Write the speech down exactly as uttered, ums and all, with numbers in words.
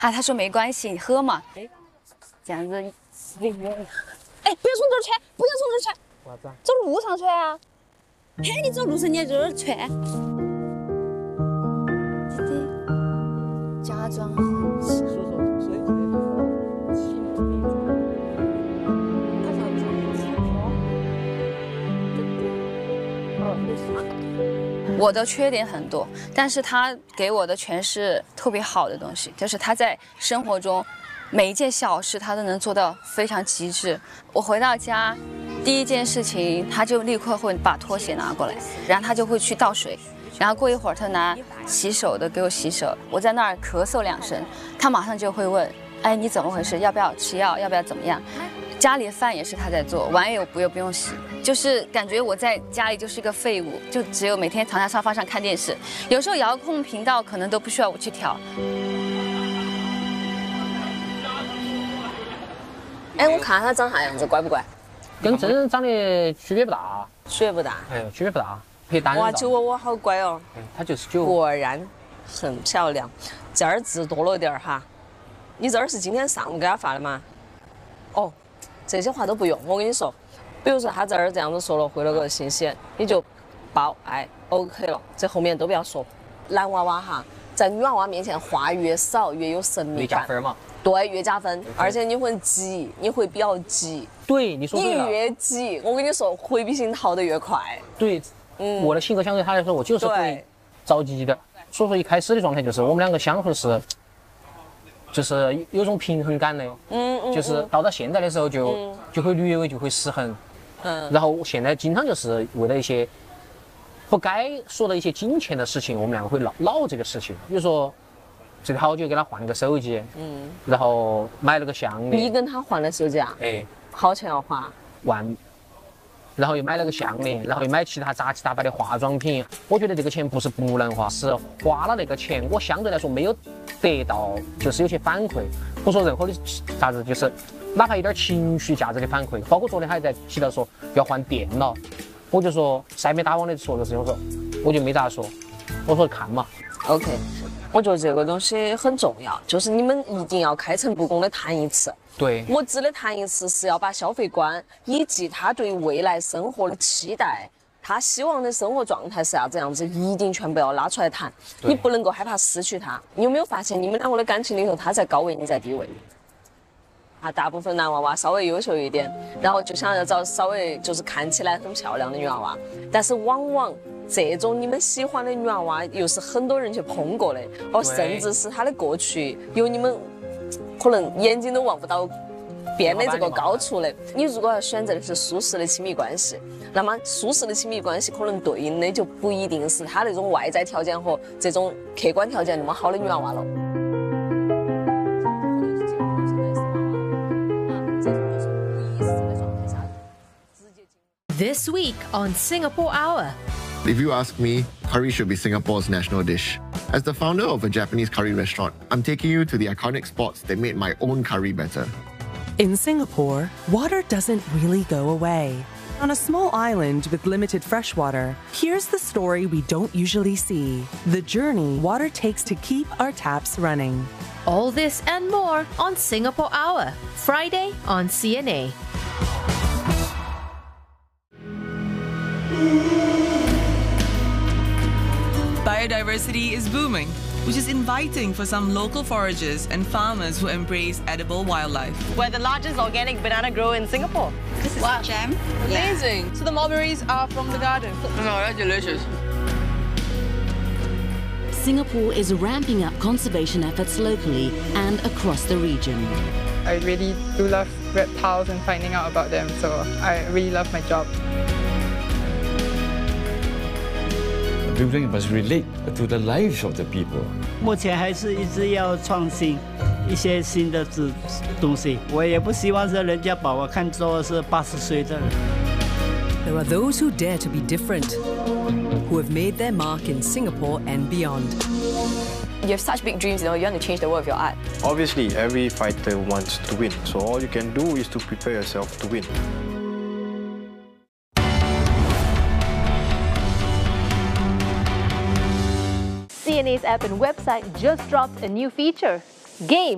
啊，他说没关系，你喝嘛。哎，这样子，哎，不要从这儿穿，不要从这儿穿， 为啥子啊？ 走路上穿啊。喊你走路上，你在这儿穿。弟弟，假装。 所以说，所以这个地方起名字，他啥子？哦，没事。 我的缺点很多，但是他给我的全是特别好的东西，就是他在生活中每一件小事他都能做到非常极致。我回到家，第一件事情他就立刻会把拖鞋拿过来，然后他就会去倒水，然后过一会儿他拿洗手的给我洗手，我在那儿咳嗽两声，他马上就会问，哎，你怎么回事？要不要吃药？要不要怎么样？家里的饭也是他在做，碗也不又不用洗，就是感觉我在家里就是一个废物，就只有每天躺在沙发上看电视，有时候遥控频道可能都不需要我去调。 哎，我看他长啥样子，乖不乖？ 跟真人长得区别不大， 区别不大。 哎，区别不大，配单人哇， 照。 酒窝窝好乖哦。 嗯，他就是酒。 果然很漂亮，这儿字多了点儿哈。你这儿是今天上午给他发的吗？哦，这些话都不用，我跟你说，比如说他这儿这样子说了，回了个信息，你就报哎 OK 了，这后面都不要说。男娃娃哈，在女娃娃面前话越少越有神秘越加感。 分嘛。 对，越加分，而且你会急，你会比较急。 对，你说你对了。 越急，我跟你说，回笔芯逃得越快。 对， 嗯， 我的性格相对他来说，我就是会着急的，所以说一开始的状态就是我们两个相处是，就是有种平衡感的。 嗯嗯。 就是到到现在的时候就、 嗯、 就会略微就会失衡。 嗯。 然后现在经常就是为了一些不该说的一些金钱的事情，我们两个会闹闹这个事情，比如说。这好久给他换了个手机，嗯，然后买了个项链。 你跟他换了手机啊？ 哎， 好钱要花？ 万。然后又买了个项链，然后又买其他杂七杂八的化妆品。我觉得这个钱不是不能花，是花了那个钱，我相对来说没有得到，就是有些反馈。不说任何的啥子，就是哪怕有点情绪价值的反馈。包括昨天还在提到说要换电脑，我就说塞没打网的说的事情，我说我就没咋说，我说看嘛。 OK。我觉得这个东西很重要，就是你们一定要开诚布公的谈一次。 对， 我指的谈一次是要把消费观以及他对未来生活的期待，他希望的生活状态是啥子样子，一定全部要拉出来谈。你不能够害怕失去他。你有没有发现，你们两个的感情里头，他在高位，你在低位？啊，大部分男娃娃稍微优秀一点，然后就想要找稍微就是看起来很漂亮的女娃娃，但是往往这种你们喜欢的女娃娃又是很多人去碰过的，哦，甚至是她的过去有你们可能眼睛都望不到边的这个高处的。你如果要选择的是舒适的亲密关系，那么舒适的亲密关系可能对应的就不一定是她那种外在条件和这种客观条件那么好的女娃娃了。 This week on Singapore Hour. If you ask me, curry should be Singapore's national dish. As the founder of a Japanese curry restaurant, I'm taking you to the iconic spots that made my own curry better. In Singapore, water doesn't really go away. On a small island with limited fresh water, here's the story we don't usually see. The journey water takes to keep our taps running. All this and more on Singapore Hour, Friday on C N A. Biodiversity is booming, which is inviting for some local foragers and farmers who embrace edible wildlife. We're the largest organic banana grower in Singapore. This is wow. jam. Amazing. Yeah. So the mulberries are from the garden. No, they're delicious. Singapore is ramping up conservation efforts locally and across the region. I really do love reptiles and finding out about them, so I really love my job. The building must relate to the lives of the people. 目前还是一直要创新一些新的东东西，我也不希望是人家把我看作是八十岁的人。 There are those who dare to be different, who have made their mark in Singapore and beyond. You have such big dreams, you know, you want to change the world with your art. Obviously, every fighter wants to win, so all you can do is to prepare yourself to win. C N A's app and website just dropped a new feature, Game.